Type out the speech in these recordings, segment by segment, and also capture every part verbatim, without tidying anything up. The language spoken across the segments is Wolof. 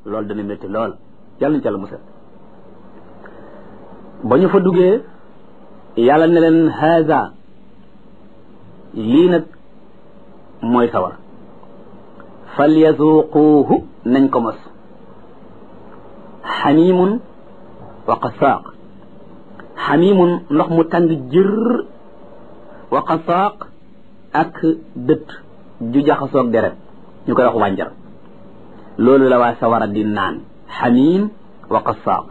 loolu dana métti lool yàlla nañ ci yàlla musal ba ñu fa duggee yàlla ne leen haza lii nag mooy sawar falyazuquuhu nañ ko mos xamimun wa qasaaq xamimun ndox mu tàng jër wa qasaaq ak dët ju jaxasoog deret ñu koy wax wànjar loolu la waa sawara di naan xamim wa qasaaq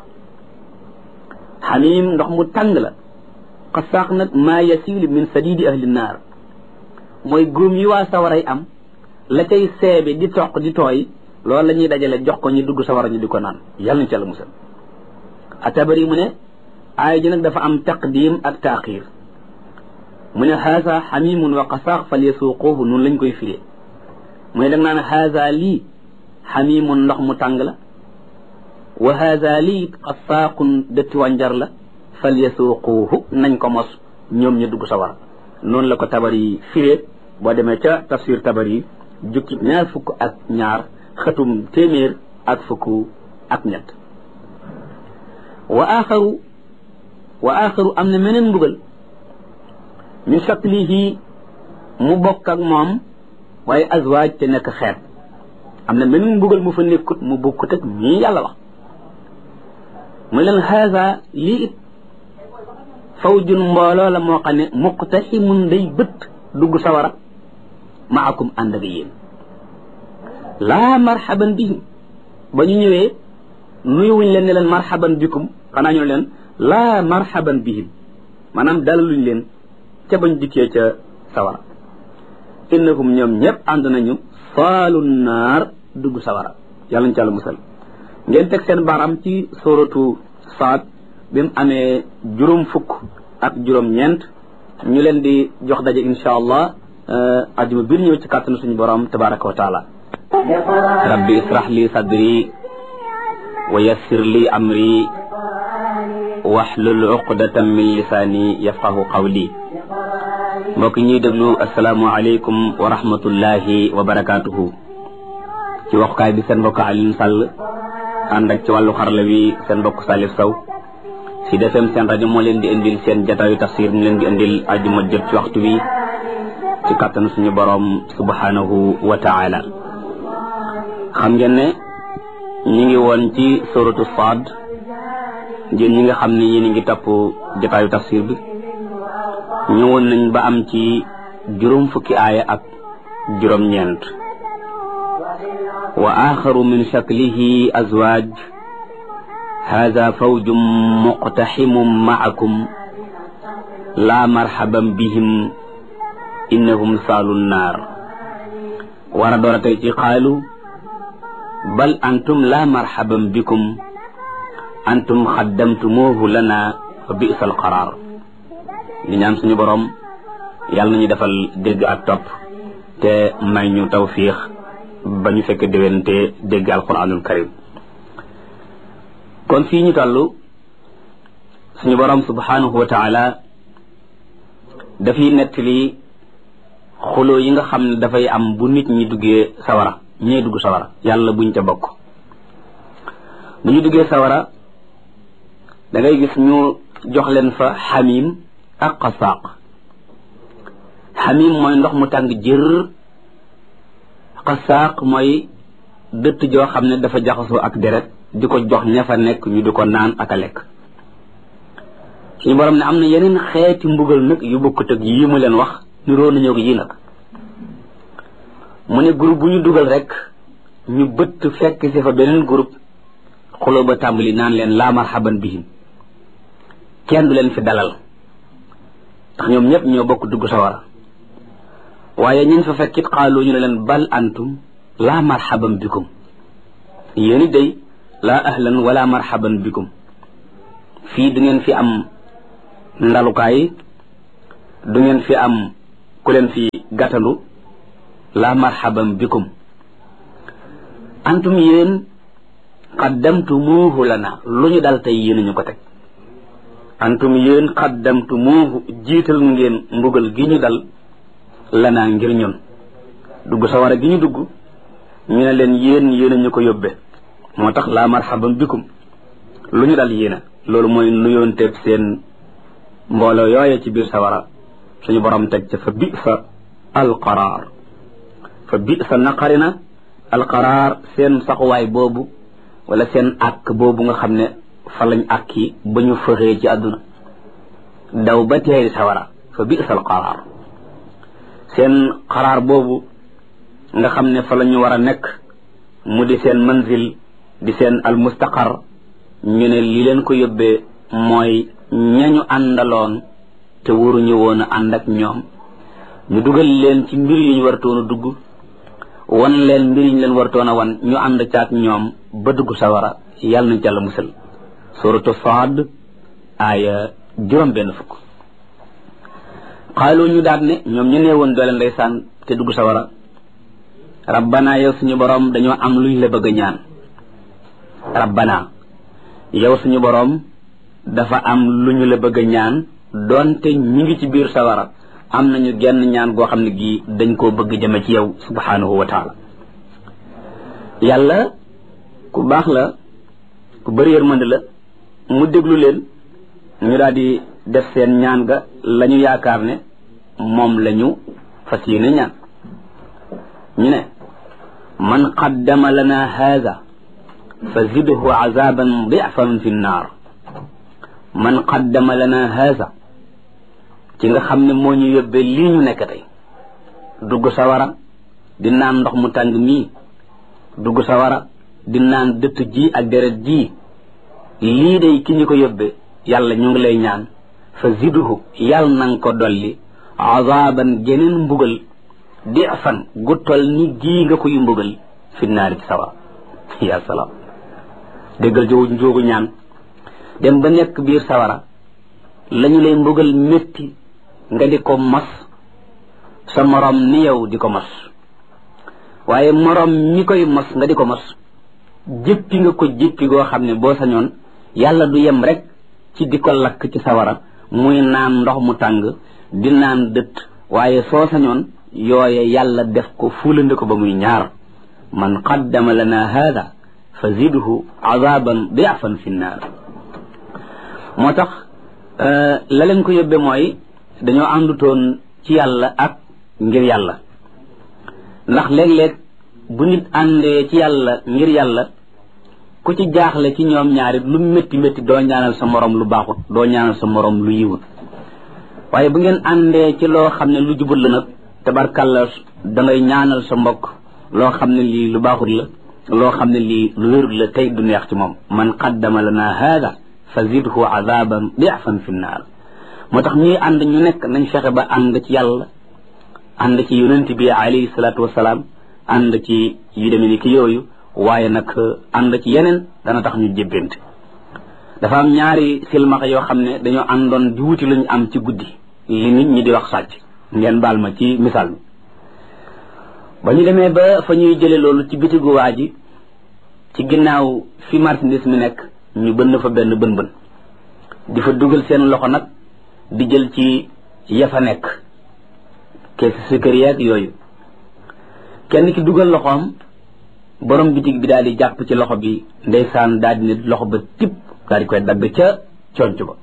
xamim ndox mu tàng la qasaaq nag maa yasilu min sadidi ahli naar mooy góom yi waa sawaray am la cay seebe di toq di tooy loolu la ñuy dajale jox ko ñu dugg sawara ñu di ko naan yàlla na ci yàlla musal atabari mu ne aaya ji nag dafa am taqdim ak taaxir mu ne haza xamimun wa qasaaq falyasuquuhu noonu lañ koy firee mu ne dag naan haza lii xamimun ndox mu tàng la wa haza lii qasaaqun dëtti wànjar la falyasuquuhu nañ ko mos ñoom ñu dugg sawara noonu la ko tabari firee boo demee ca tafsir tabari jukki ñaar fukk ak ñaar xatum téeméer ak fukk ak ñett wa axaru wa axaru am na meneen mbugal min shaklihi mu bokk ak moom waaye azwaaj te nekk xeet am na meneen mbugal mu fa nekkut mu bokkut ak mii yàlla wax mu leen haza lii it fawjun mbooloo la moo xam ne muqtaximun day bët dugg sawara maakum ànd ak yéen laa marhaban bihim ba ñu ñëwee nuyuwuñ leen ne leen marhaban bikum xanaa ñu ne leen laa marhaban bihim maanaam dalaluñ leen ca bañ dikkee ca sawara innahum ñoom ñëpp ànd nañu saalu naar dugg sawara yàlla ñu ci yàlla musal ngeen teg seen baram ci suratu Saad bi mu amee juróom fukk ak juróom ñeent ñu leen di jox daje insha allah ajuma bir ñëw ci kàttanu suñu borom tabaraka wa taala rabbi israh li sadri wa yassir li amri wahlul uqdatan min lisani yafqahu qawli mbokk ñuy déglu asalaamu aleykum wa rahmatullahi wa barakatuhu ci waxukaay bi seen mbokk Alioune Sall ànd ak ci wàllu xarala wi seen mbokk Salif Sow ci defem seen rajo moo leen di indil seen jataayu tafsir ñu leen di indil ajuma jot ci waxtu wi ci kàttanu suñu borom subhanahu wa taala xam ngeen ne ñi ngi woon ci suratu Saad jën ñi nga xam ne yéen ngi topp jataayu tafsir bi ñëwoon nañ ba am ci juróom fukki aaya ak juróom ñeent wa axaru min shaklihi azwaaj hada fawjum muqtaximum maakum laa marhaban bihim innahum saalu nnaar war a door a tey ci qaalu bal antum laa marhaban bikum antum xaddamtumuuhu lana fa bisa alqaraar li ñaan suñu borom yàlla nañu defal dégg ak topp te may ñu tawfiix ba ñu fekk déwén te dégg alquranul karim kon fii ñu toll suñu borom subhanahu wa taala dafay nettali xuloo yi nga xam ne dafay am bu nit ñi duggee sawara ñee dugg sawara yàlla buñ ca bokk bu ñu duggee sawara da ngay gis ñu jox leen fa xamim ak qasaaq xamim mooy ndox mu tàng jër qasaaq mooy dëtt joo xam ne dafa jaxasoo ak deret di ko jox ña fa nekk ñu di ko naan ak a lekk suñu borom ne am na yeneen xeeti mbugal nag yu bokkut ak yi mu leen wax niroo nañoo ko yi nag mu ne groupe bu ñu dugal rek ñu bëtt fekk si fa beneen groupe xuloo ba tàmbali naan leen laa marhaban bihim kenn du leen fi dalal ndax ñoom ñëpp ñoo bokk dugg sawara waaye ñun fa fekkit xaaloo ñu ne leen bal antum laa marhaban bikum yéeni day laa ahlan wala marhaban bikum fii du ngeen fi am ndalukaay du ngeen fi am ku leen fi gàttandu laa marhaban bikum antum yéen qaddamtumuuhu lana lu ñu dal tey yéen ñu ko teg antum yéen qaddamtumuuhu jiital ngeen mbugal gi ñu dal lana ngir ñun dugg sawara gi ñu dugg ñu ne leen yéen yéen ñu ko yóbbe moo tax laa marhaban bikum lu ñu dal yéena loolu mooy nuyoonteeb seen mbooloo yooye ci biir sawara suñu borom teg ca fa bi sa alqaraar fa bi sa naqari na alqaraar seen saxuwaay boobu wala seen àkk boobu nga xam ne fa lañ àkki ba ñu fëxee ci àdduna daw ba teeri sawara fa bi sa alqaraar seen qaraar boobu nga xam ne fa la ñu war a nekk mu di seen manzil di seen almustaqar ñu ne li leen ko yóbbee mooy ñañu àndaloon te waruñu woon a ànd ak ñoom ñu dugal leen ci mbir yu ñu wartoon a dugg wan leen mbir yi ñu leen wartoon a wan ñu ànd caag ñoom ba dugg sawara yàlla nañ ci Yàlla musal suratu Saad aaya juróom benn fukk xaalu ñu daat ne ñoom ñu nee woon doole ndeysaan te dugg sawara rabbana yow suñu borom dañoo am luñ la bëgg a ñaan rabbana yow suñu borom dafa am lu ñu la bëgg a ñaan doonte ñi ngi ci biir sawara am nañu genn ñaan goo xam ne gii dañ koo bëgg jëme ci yow subhanahu wa taala yàlla ku baax la ku bëri yërmande la mu déglu leen ñu daal di def seen ñaan ga la ñu yaakaar ne moom la ñu fas yéene ñaan ñu ne man qaddama lana haada fa zidhu azaban difan fi nnaar man qaddama lana haada ci nga xam ne moo ñu yóbbee lii ñu nekk tey dugg sawara di naan ndox mu tàng mii dugg sawara di naan dëtt ji ak deret ji lii day ki ñu ko yóbbee yàlla ñu ngi lay ñaan fa zidhu yàlla nanga ko dolli azaban geneen mbugal difan gu tol ni gii nga koy mbugal fi naari ci sawara ya salaam déggal jow njoogu ñaan dem ba nekk biir sawara lañu lay mbugal métti nga di ko mos sa morom ni yow di ko mos waaye morom mi koy mos nga di ko mos jëppi nga ko jëppi goo xam ne boo sañoon yàlla du yem rek ci di ko lakk ci sawara muy naan ndox mu tàng di naan dëtt waaye soo sañoon yooye yàlla def ko fuulandi ko ba muy ñaar man qaddama lana hada fa zidhu azaban diafan fi nnaar moo tax la leen ko yóbbe mooy dañoo àndutoon ci yàlla ak ngir yàlla ndax léeg-léeg bu nit àndee ci yàlla ngir yàlla ku ci jaaxle ci ñoom ñaari lu métti métti doo ñaanal sa morom lu baaxut doo ñaanal sa morom lu yiwut waaye bu ngeen àndee ci loo xam ne lu jubut la nag tabarkàlla dangay ñaanal sa mbokk loo xam ne lii lu baaxut la loo xam ne lii lu wérut la tey du neex ci moom man qaddama lana hada fa zidhu azaban diafan fi nnaar moo tax ñuy ànd ñu nekk nañ fexe ba ànd ci yàlla ànd ci yonent bi alayhi salaatu wasalaam ànd ci yu demee ni ki yooyu waaye nag ànd ci yeneen dana tax ñu jébbante dafa am ñaari silmaxa yoo xam ne dañoo àndoon di wuti lu ñu am ci guddi li nit ñi di wax sàcc ngeen baal ma ci misaal mi ba ñu demee ba fa ñuy jële loolu ci bitigu waa ji ci ginnaaw fi marchandise mi nekk ñu bënn fa benn bën bën di fa dugal seen loxo nag di jël ci ya fa nekk keesi sukkër yeeg yooyu kenn ki dugal loxoom borom bitig bi daal di jàpp ci loxo bi ndeysaan daal di ne loxo ba tip daal di koy dagg ca conc ba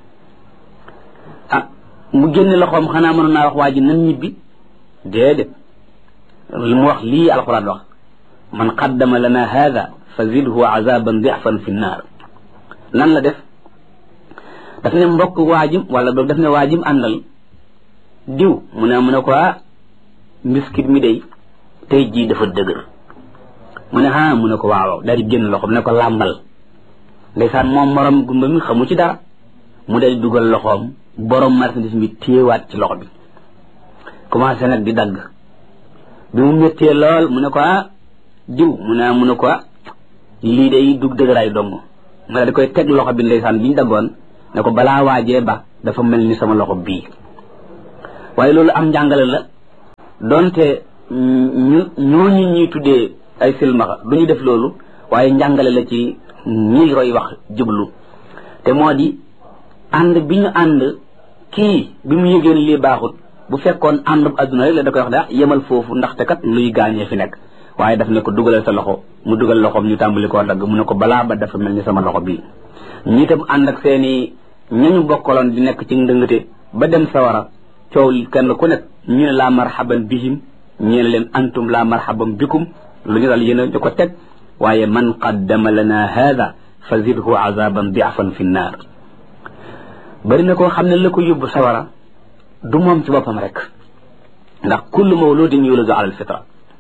ah mu génne loxoom xanaa mënoon naa wax waa ji nan ñibbi déedéet li mu wax lii alxuraan wax man qaddama lana hada fa zidhu azaban difan fi nnaar nan la def daf ne mbokk waajim wala boog daf ne waajim àndal diw mu ne mu ne ko ah mbiskit mi day tey jii dafa dëgër mu ne ah mu ne ko waaw daal di génn loxoom ne ko làmbal ndeysaan moom morom gumba mi xamu ci dara mu day dugal loxoom borom marchandise mi téewaat ci loxo bi commencé nag di dagg bi mu méttee lool mu ne ko ah diw mu ne mu ne ko ah lii day dug dëgëraay dong mu daal di koy teg loxo bi ndeysaan bi ñu daggoon ne ko balaa waajee ba dafa mel ni sama loxo bii waaye loolu am njàngale la donte ñu ñooñu ñuy tuddee ay silmaxa du ñu def loolu waaye njàngale la ci ñi koy wax jublu te moo di ànd bi ñu ànd kii bi mu yëgeen lii baaxut bu fekkoon ànd bu adduna rek la da koy wax daa yemal foofu ndaxte kat luy gaañee fi nekk waaye daf ne ko dugalal sa loxo mu dugal loxoom ñu tàmbali koo dagg mu ne ko balaa ba dafa mel ni sama loxo bii ñi itam ànd ak seeni ñañu bokkaloon di nekk ci ndëngate ba dem sawara coow kenn ku nekk ñu ne laa marhaban bihim ñu ne leen antum laa marhaban bikum lu ñu dal yéen a ñu ko teg waaye man qaddama lana hada fa zidhu azaban diafan fi nnaar bari na koo xam ne la ko yóbbu sawara du moom ci boppam rek ndax kullu mawludin yuladu ala alfitra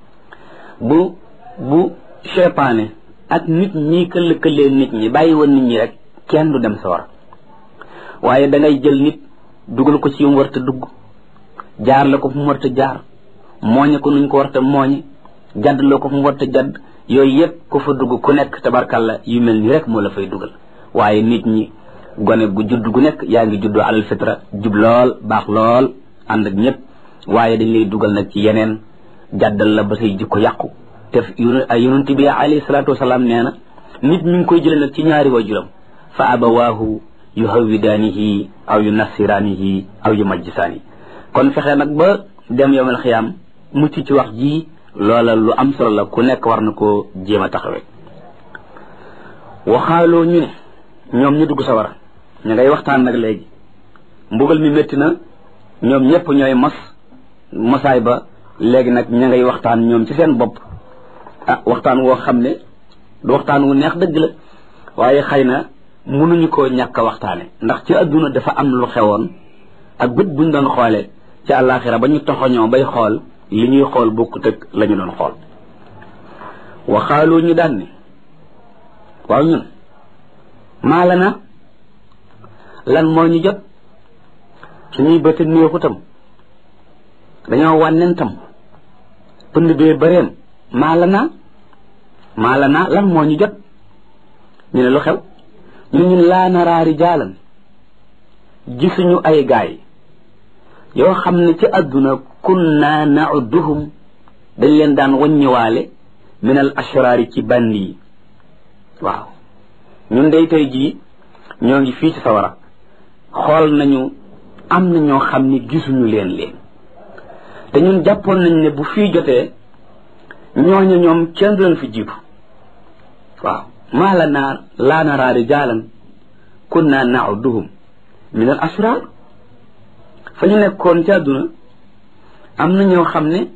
bu bu cheytaane ak nit ñi këllëkëlee nit ñi bàyyi woon nit ñi rek kenn du dem sawara waaye da ngay jël nit dugal ko ci yu mu warta dugg jaar la ko fu mu warta jaar mooñe ko nuñ ko warta mooñe jadd la ko fu mu warta jadd yooyu yëpp ku fa dugg ku nekk tabarkalla yu mel ni rek moo la fay dugal waaye nit ñi gone gu judd gu nekk yaa ngi juddoo alal fitra jub lool baax lool ànd ak ñëpp waaye dañ lay dugal nag ci yeneen jàddal la ba say jikko yàqu te yonent bi alayhi salaatu wasalaam nee na nit mi ngi koy jëlee nag ci ñaari waajuram fa abawaahu yuhawwidaanihi aw yu nassiraanihi aw yu majjisaani kon fexe nag ba dem yowmal xiyaam mucc ci wax ji loola lu am solo la ku nekk war na koo jéem a taxawee waxaaloo ñu ne ñoom ñu dugg sawara ñu ngay waxtaan nag léegi mbugal mi métti na ñoom ñëpp ñooy mos mosaay ba léegi nag ña ngay waxtaan ñoom ci seen bopp ah waxtaan woo xam ne du waxtaan wu neex dëgg la waaye xëy na mënuñu koo ñàkk a waxtaane ndax ci adduna dafa am lu xewoon ak bët buñ doon xoole ci àllaaxira ba ñu toxoñoo bay xool li ñuy xool bokkut ak la ñu doon xool waxaaloo ñu daan ne waaw ñun maa la na lan moo ñu jot suñuy bëtt néexutam dañoo wànnentam pënd bee bëreem maa la naa maa la naa lan moo ñu jot ñu ne lu xew ñu ne ñun laa naraa rijaalan gisuñu ay gaay yoo xam ne ci àdduna kunna na'udduhum dañ leen daan waññiwaale min al ashraari ci bandi yi waaw ñun day tey jii ñoo ngi fii ci sawara xool nañu am na ñoo xam ne gisuñu leen leen te ñun jàppoon nañ ne bu fii jotee ñooñu ñoom kenn du leen fi jiitu waaw maa la naa laa naraa rijaalan kunna na'udduhum min al ashraar fa ñu nekkoon ci àdduna am na ñoo xam ne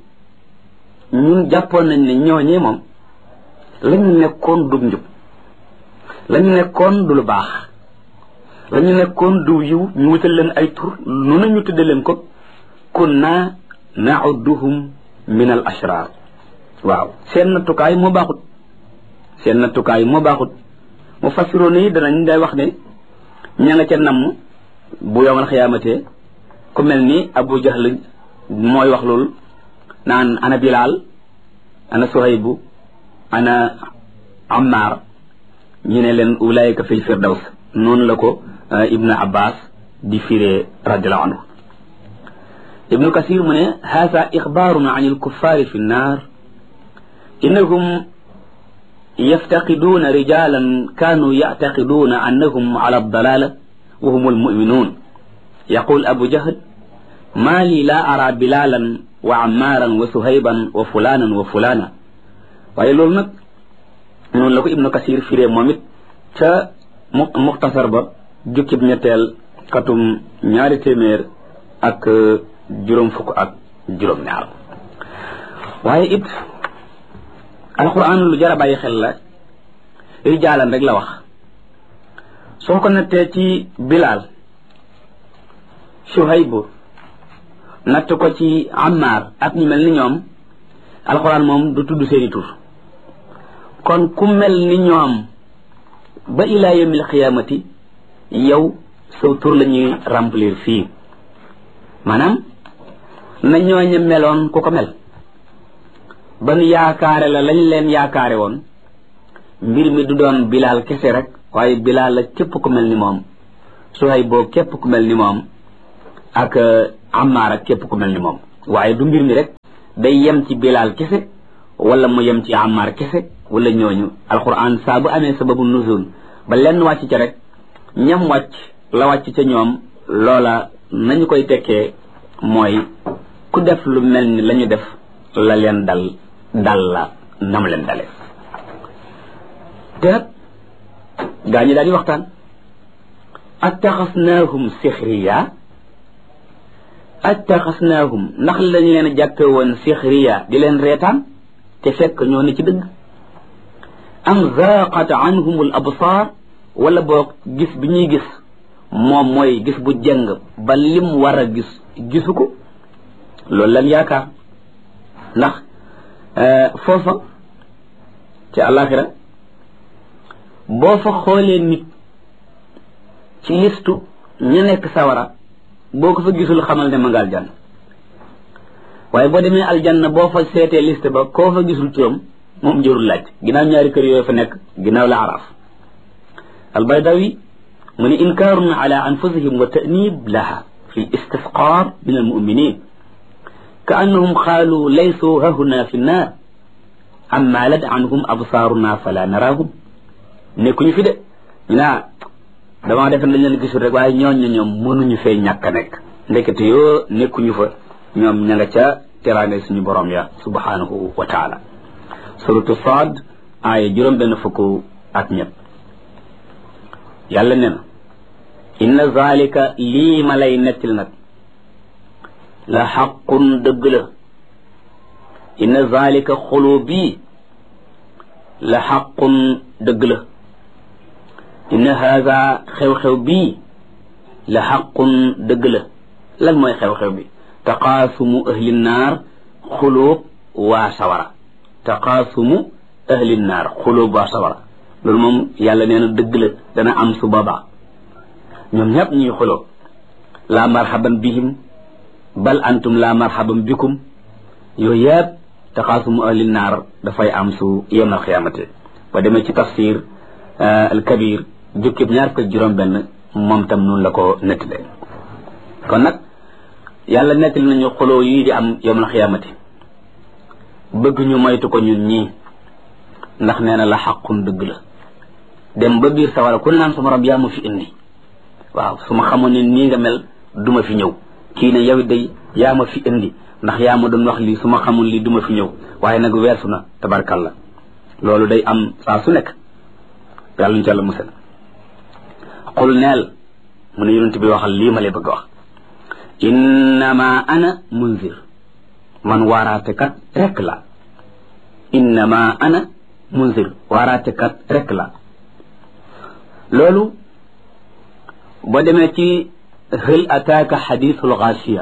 ñun jàppoon nañ ne ñooñee moom la ñu nekkoon dug njub la ñu nekkoon du lu baax la ñu nekkoon du yiw ñu wutal leen ay tur nu nañu tudde leen ko kunna na'udduhum min al ashrar waaw seen nattukaay moo baaxut seen nattukaay moo baaxut mu fassiroon yi danañ day wax ne ña nga ca namm bu yowmal xiyaamate ku mel ni Abu Jahl mooy wax loolu naan ana Bilaal ana Suhaybu ana Ammar ñu ne leen ulaayika fil firdaws noonu la ko Ibnu Abbas di firee radiallahu anhu Ibnu Kasir mu ne haza ixbaarun an alkuffaari fi nnaar innahum yaftaqiduuna rijalan kaanu yactaqiduuna annahum ala aldalaala wa hum almuminuun yaqul Abu Jahl maa lii laa araa Bilaalan wa Ammaaran wa Suhayban wa fulaanan wa fulaana waaye loolu nag noonu la ko Ibnu Kasir firee moom it ca muxtasar ba jukkib ñetteel xatum ñaari téeméer ak juróom fukk ak juróom ñaar waaye it alquran lu jar a bàyyi xel la rijaalan rek la wax soo ko nattee ci Bilaal Suhaybu natt ko ci Ammaar ak ñu mel ni ñoom alquran moom du tudd seeni tur kon ku mel ni ñoom ba ilaa yawmil qiyaamati yow saw tur la ñuy remplir fii maanaam na ñooña meloon ku ko mel ba nu yaakaare la lañ leen yaakaare woon mbir mi du doon Bilaal kese rek waaye Bilaal la képp ku mel ni moom Suhayb boo képp ku mel ni moom ak Ammaar ak képp ku mel ni moom waaye du mbir mi rek day yem ci Bilaal kese wala mu yem ci Ammaar kese wala ñooñu alquran saa bu amee sababu nuzul ba lenn wàcc ca rek ñam wàcc la wàcc ca ñoom loola nañu koy tekkee mooy ku def lu mel ni la ñu def la leen dal dal la nam leen dale te nag gaa ñi daal di waxtaan attaxasnaahum sixriya attaxasnaahum ndax lañu leen jàppe woon sixriya di leen reetaan te fekk ñoo ne ci dëgg am zaaqat anhum al absaar wala boog gis bi ñuy gis moom mooy gis bu jëng ba lim war a gis gisu ko loolu lan yaakaar ndax foofa ci àllaaxira boo fa xoolee nit ci listu ñu nekk sawara boo ko fa gisul xamal ne ma nga aljanna waaye boo demee aljanna boo fa seetee liste ba koo fa gisul turam moom jërul laaj ginnaaw ñaari kër yooyu fa nekk ginnaaw la araf albaydawi mu ne inkaarun ala anfusihim wa ta'nib laha fi istisqaar min almuminin ka annahum qaalu laysu hahuna fi nnaar amma lad anhum absaaruna fala naraahum nekkuñu fi de ñu naa damaa defe dañ leen gisul rek waaye ñooñ ñoom mënuñu fee ñàkk a nekk ndekete yoo nekkuñu fa ñoom ña nga ca teraange suñu borom ya subhanahu wa taala suratu Saad aaya juróom benn fukk ak ñett yàlla ne na inna zalika lii ma lay nettil nag la xaqun dëgg la inna zalika xuloo bii la xaqun dëgg la inna haza xew-xew bii la xaqun dëgg la lan mooy xew-xew bi taqaasumu ahli naar xulóob waa sawara taqaasumu ahli naar xulóob waa sawara loolu moom yàlla nee na dëgg la dana am su boobaa ñoom ñëpp ñuy xulóob laa marhaban bihim bal antum laa marhaban bikum yooyu yëpp taqaasumu ahli naar dafay am su yawm al xiyaamati ba demee ci tafsir al kabir jukkib ñaar ko juróom benn moom tam noonu la ko nettalee kon nag yàlla nettali nañu xuloo yii di am yawm al xiyaamati bëgg ñu moytu ko ñun ñii ndax nee na la xaqun dëgg la dem ba biir sawara ku naan sama rab yaa ma fi indi waaw su ma xamoon ne nii nga mel duma fi ñëw kii ne yow day yaa ma fi indi ndax yaa ma doon wax lii su ma xamul lii duma fi ñëw waaye nag weesu na tabarkalla loolu day am saa su nekk yàlla ñu ci yàlla musal qul neel mu ne yonent bi waxal lii ma lay bëgg wax innama ana munzir man waaraate kat rek la innama ana munzir waaraate kat rek la loolu boo demee ci hal ataaka xadiisul gaashiya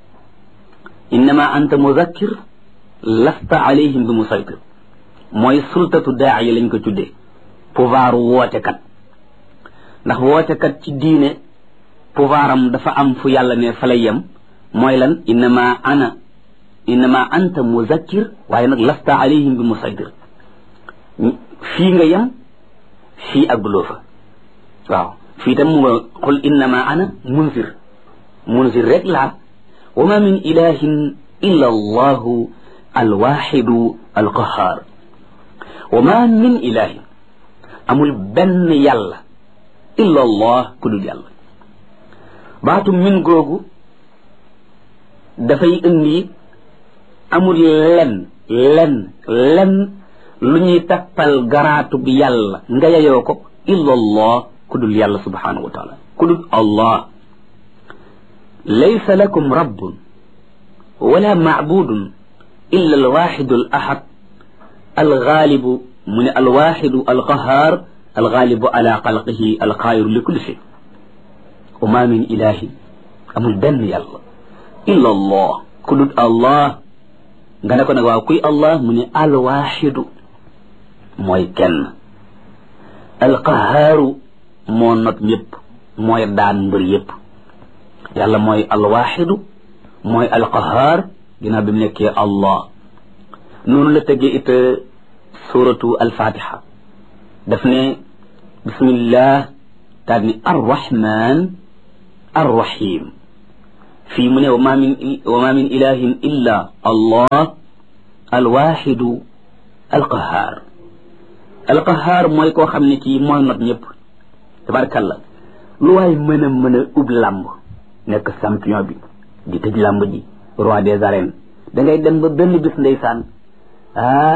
innama anta muzakkir lasta alayhim bi musaytir mooy sultatu daa'iya lañ ko tuddee pouvoir wootekat ndax wootekat ci diine pouvoir am dafa am fu yàlla ne fa lay yem mooy lan innama ana innama anta muzakkir waaye nag lasta alayhim bi musaytir fii nga yem fii àgguloo fa waaw fii tam mu nga qul innama ana munzir munzir rek laa wa ma min ilahin illa allahu alwaxidu alqahar wa ma min ilahin amul benn yàlla illa allah ku dul yàlla baatu min googu dafay indi amul len len len lu ñuy tappal garaatu bi yàlla nga yeyoo ko illa allah ku dul yàlla subhanahu wa taala ku dul allah laysa lakum rabbun wala macbudun illa alwaxidu al ahad algaalibu mu ne alwaxidu alqahar algaalibu ala xalqihi alqaayiru li kulli shay wa ma min ilahin amul benn yàlla illa allah ku dul allah nga ne ko nag waaw kuy allah mu ne alwaxidu mooy kenn alqahaaru moo not ñëpp mooy daan mbër yëpp yàlla mooy alwaxidu mooy alqahaar ginnaaw bi mu nekkee allah noonu la tëggee it suratu alfatiha daf ne bismillah daal ni arrahman arrahim fii mu ne wa ma min wa ma min ilahin illa allah alwaxidu alqahaar alqahaar mooy koo xam ne kii mooy not ñëpp tabarkalla lu waay mën a mën a ub làmb nekk champion bi di tëj làmb ji roi des arènes da ngay dem ba benn bis ndeysaan ah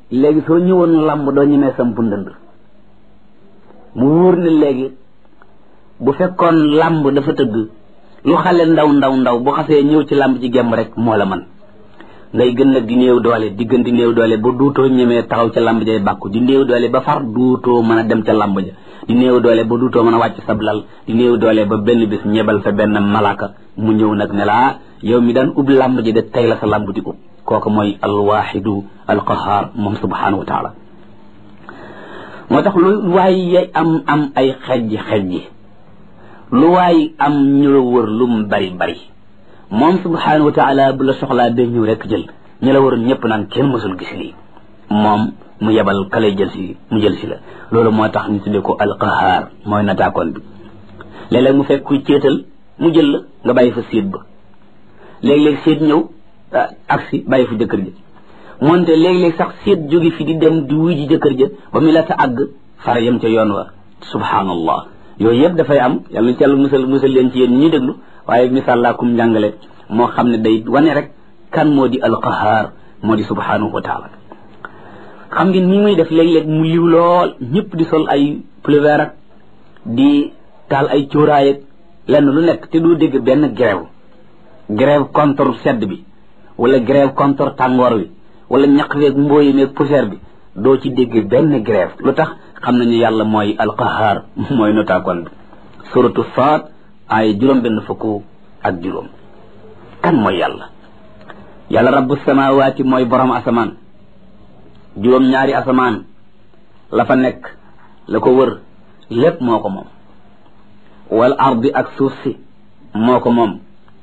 léegi soo ñëwoon làmb doo ñemee samp ndënd mu wóor ne léegi bu fekkoon làmb dafa tëgg lu xale ndaw ndaw ndaw bu xasee ñëw ci làmb ci gemb rek moo la man ngay gën nag di néew doole di gën di néew doole ba duutoo ñemee taxaw ca làmb jay bàkku di néew doole ba far duutoo mën a dem ca làmb ja di néew doole ba duutoo mën a wàcc sablal di néew doole ba benn bis ñebal fa benn malaka mu ñëw nag ne laa yow mi daan ub làmb ji de tey la sa làmb di ub kooku mooy alwaxidu alqahar moom subhanahu wa taala moo tax lu waay am am ay xejji xejji lu waay am ñu la wër lu mu bari bari moom subhanahu wa taala bu la soxlaa day ñëw rek jël ñu la waroon ñëpp naan kenn mësul gis lii moom mu yebal ka lay jël si mu jël si la loolu moo tax ñu tuddee ko alqahar mooy nataakoon bi léeg-léeg mu fekk kuy céetal mu jël la nga bàyyi fa séet ba léeg-léeg séet ñëw aksi bàyyi fa jëkkër ja moonte léeg-léeg sax séet jóge fi di dem di wuy ji jëkkër ja ba mu la ta àgg fara yem ca yoon wa subhanallah yooyu yëpp dafay am yàlla na ci yàlla musal musal leen ci yéen ñi déglu waaye misaal laa kum njàngale moo xam ne day wane rek kan moo di alqahar moo di subhanahu wa taala xam ngeen ni muy def léeg-léeg mu liw lool ñëpp di sol ay pullover ak di taal ay cuuraay ak lenn lu nekk te doo dégg benn grève grève contre sedd bi wala grève contre tàngoor wi wala ñaq weeg mbooyi meeg poussière bi doo ci dégg benn grève lu tax xam nañu yàlla mooy alqahar mooy notaakoon bi suratu Saad ay juróom benn fukk ak juróom kan mooy yàlla yàlla rabbu samawaati mooy borom asamaan juróom ñaari asamaan la fa nekk la ko wër lépp moo ko moom wal ardi ak suuf si moo ko moom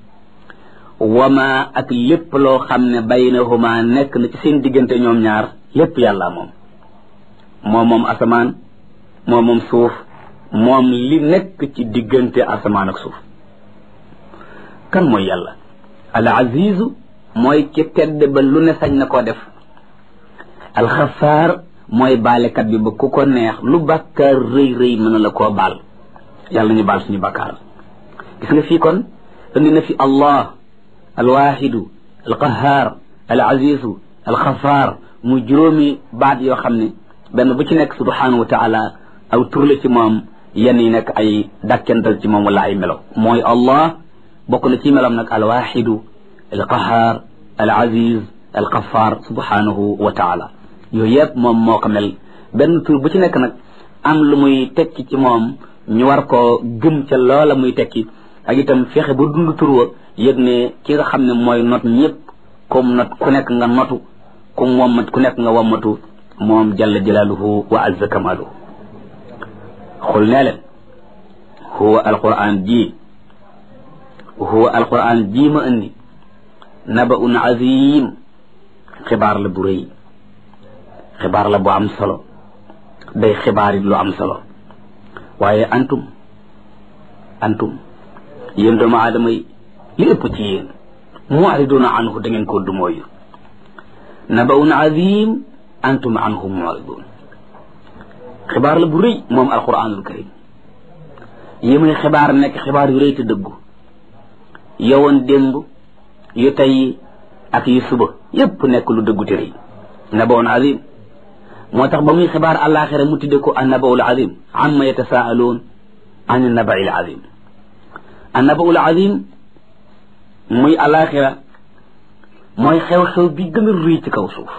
wama ak lépp loo xam ne baynahuma nekk na ci seen diggante ñoom ñaar lépp yàlla moom moom moom asamaan moom moom suuf moom li nekk ci diggante asamaan ak suuf kan mooy yàlla al azizu mooy ki tedd ba lu ne sañ na koo def al xafaar mooy baalekat bi ba ku ko neex lu bàkkaar rëy rëy mën na la koo baal yàlla ñu baal suñu bàkkaar gis nga fii kon indi na fi allah alwaxidu alqahar al azizu alxafaar mu juróomi baat yoo xam ne benn bu ci nekk subhanahu wa taala aw tur la ci moom yenn yi nekk ay dàkkental ci moom wala ay melo mooy allah bokk na ci meloom nag alwaxidu alqahar al aziz alxafaar subhanahu wa taala yooyu yëpp moom moo ko mel benn tur bu ci nekk nag am lu muy tekki ci moom ñu war koo gëm ca loola muy tekki ak itam fexe ba dund tur wa yëg ne ki nga xam ne mooy not ñëpp comme not ku nekk nga notu comme wommat ku nekk nga wommatu moom jalla jalaaluhu wa azza kamaaluhu xul nee leen huwa alquran ji huwa alquran ji ma indi nabaun azim xibaar la bu rëy xibaar la bu am solo day xibaar it lu am solo waaye antum antum yéen doomu aadama yi li ëpp ci yéen mu'riduna anhu da ngeen koo dumooyu nabaun azim antum anhu mu'ridun xibaar la bu rëy moom alquranul karim yi muy xibaar nekk xibaar yu rëy te dëggu yowoon démb yu tey ak yu suba yépp nekk lu dëggu te rëy nabaun azim moo tax ba muy xibaar àllaaxira mu tudde ko annabaul azim amma yatasaaluun an annabail azim annabaul azim muy àllaaxira mooy xew-xew bi gën a rëy ci kaw suuf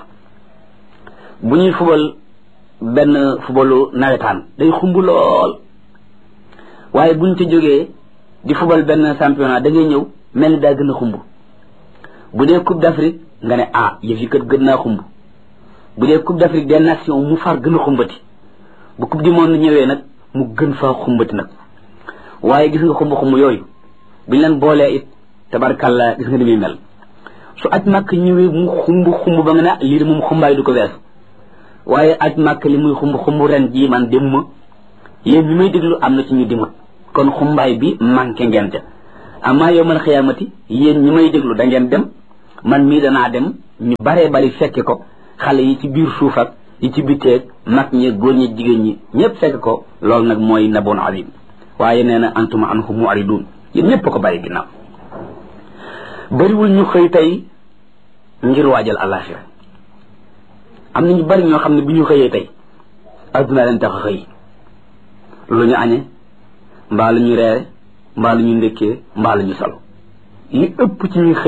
bu ñuy fubal benn fubalu nawetaan day xumb lool waaye buñ ca jógee di fubal benn championnat da ngay ñëw mel ni daa gën a xumb bu dee coupe d'Afrique nga ne ah yëf yi kat gën naa xumb bu dee coupe d'Afrique des nations mu far gën a xumbati bu coupe du monde ñëwee nag mu gën faa xumbati nag waaye gis nga xumb xumb yooyu biñ leen boolee it tabarkàlla gis nga ni muy mel su aj màkk ñëwee mu xumb xumb ba nga ne lii de moom xumbaay du ko weesu waaye aj màkk li muy xumb xumb ren jii man dem ma yéen ñi may déglu am na ci ñu dimut kon xumbaay bi manqué ngeen ca amaa yawmal xiyaamati yéen ñi may déglu da ngeen dem man mii danaa dem ñu baree bari fekke ko xale yi ci biir suuf ak yi ci bitteeg mag ñi góor ñi jigéen ñi ñëpp fekk ko loolu nag mooy naboon azim waaye nee na antum anhu mu'ridun yéen ñëpp ko bàyyi ginnaaw bariwul ñu xëy tey ngir waajal àllaaxira am na ñu bari ñoo xam ne bi ñu xëyee tey adduna leen tax a xëy lu ñu añee mbaa lu ñu reere mbaa lu ñu ndékkee mbaa lu ñu solo li ëpp ci ñuy xëy